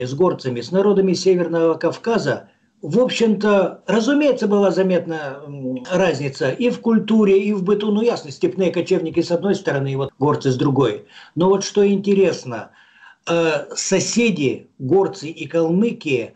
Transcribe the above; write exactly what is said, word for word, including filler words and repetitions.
с горцами, с народами Северного Кавказа, в общем-то, разумеется, была заметна разница и в культуре, и в быту. Ну, ясно, степные кочевники с одной стороны, и вот горцы с другой. Но вот что интересно, соседи, горцы и калмыки,